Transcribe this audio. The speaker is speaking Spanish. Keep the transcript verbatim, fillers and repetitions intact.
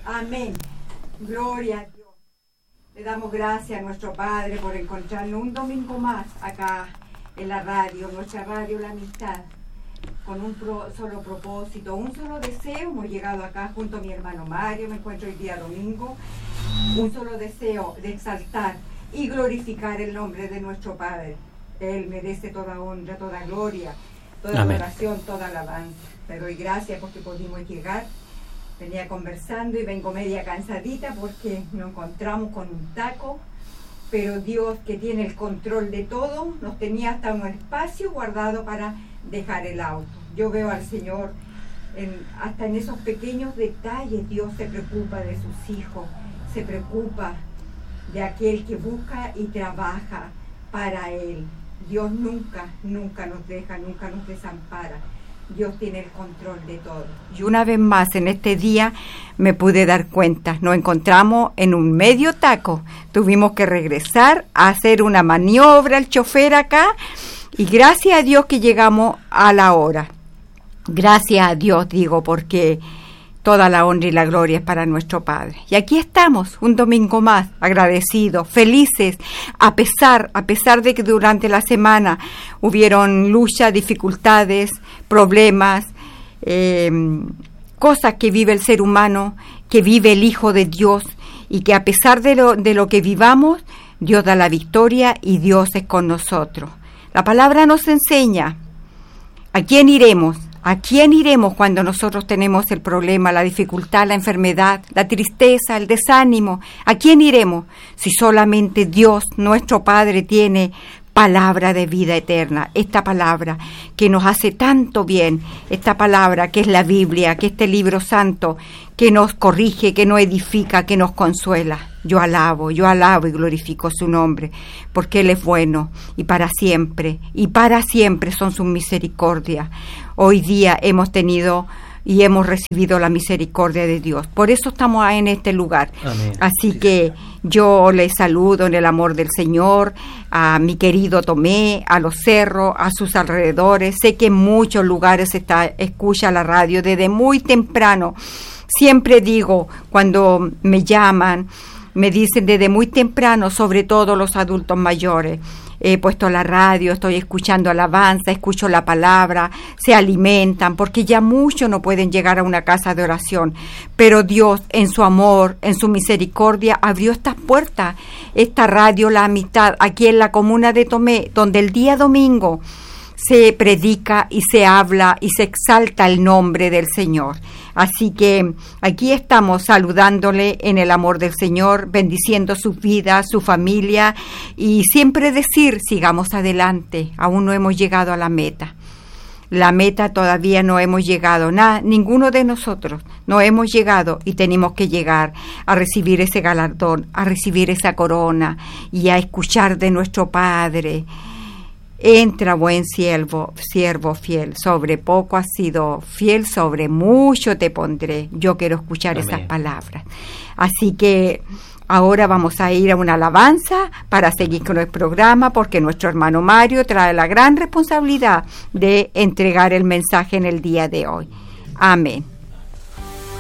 Amén. Gloria a Dios. Le damos gracias a nuestro Padre por encontrarnos un domingo más acá en la radio, nuestra radio La Amistad, con un pro, solo propósito, un solo deseo. Hemos llegado acá junto a mi hermano Mario, me encuentro hoy día domingo, un solo deseo de exaltar y glorificar el nombre de nuestro Padre. Él merece toda honra, toda gloria, toda Amén. Adoración, toda alabanza. Le doy gracias porque pudimos llegar. Venía conversando y vengo media cansadita porque nos encontramos con un taco, pero Dios, que tiene el control de todo, nos tenía hasta un espacio guardado para dejar el auto. Yo veo al Señor en, hasta en esos pequeños detalles. Dios se preocupa de sus hijos, se preocupa de aquel que busca y trabaja para Él. Dios nunca, nunca nos deja, nunca nos desampara. Dios tiene el control de todo. Y una vez más en este día me pude dar cuenta, nos encontramos en un medio taco, tuvimos que regresar a hacer una maniobra el chofer acá, y gracias a Dios que llegamos a la hora. Gracias a Dios, digo, porque toda la honra y la gloria es para nuestro Padre. Y aquí estamos, un domingo más, agradecidos, felices, a pesar, a pesar de que durante la semana hubieron luchas, dificultades, problemas, eh, cosas que vive el ser humano, que vive el Hijo de Dios, y que a pesar de lo, de lo que vivamos, Dios da la victoria y Dios es con nosotros. La palabra nos enseña, ¿a quién iremos? ¿A quién iremos cuando nosotros tenemos el problema, la dificultad, la enfermedad, la tristeza, el desánimo? ¿A quién iremos? Si solamente Dios, nuestro Padre, tiene palabra de vida eterna, esta palabra que nos hace tanto bien, esta palabra que es la Biblia, que este libro santo, que nos corrige, que nos edifica, que nos consuela. Yo alabo, yo alabo y glorifico su nombre, porque Él es bueno, y para siempre, y para siempre son sus misericordias. Hoy día hemos tenido y hemos recibido la misericordia de Dios. Por eso estamos en este lugar. Amén. Así que yo les saludo en el amor del Señor, a mi querido Tomé, a los cerros, a sus alrededores. Sé que en muchos lugares está, escucha la radio desde muy temprano. Siempre digo, cuando me llaman, me dicen desde muy temprano, sobre todo los adultos mayores, he puesto la radio, estoy escuchando alabanza, escucho la palabra, se alimentan, porque ya muchos no pueden llegar a una casa de oración, pero Dios en su amor, en su misericordia, abrió estas puertas, esta radio La Amistad, aquí en la comuna de Tomé, donde el día domingo se predica y se habla y se exalta el nombre del Señor. Así que aquí estamos saludándole en el amor del Señor, bendiciendo su vida, su familia, y siempre decir, sigamos adelante, aún no hemos llegado a la meta. La meta todavía no hemos llegado, nada, ninguno de nosotros no hemos llegado, y tenemos que llegar a recibir ese galardón, a recibir esa corona y a escuchar de nuestro Padre. Entra, buen siervo, siervo fiel, sobre poco has sido fiel, sobre mucho te pondré. Yo quiero escuchar Amén. Esas palabras. Así que ahora vamos a ir a una alabanza para seguir con el programa, porque nuestro hermano Mario trae la gran responsabilidad de entregar el mensaje en el día de hoy. Amén.